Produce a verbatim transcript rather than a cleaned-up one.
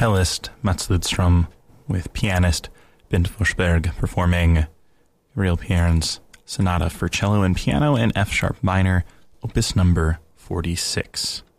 cellist Mats Lidström with pianist Bent Forsberg performing Gabriel Péron's Sonata for Cello and Piano in F-sharp minor, opus number forty-six.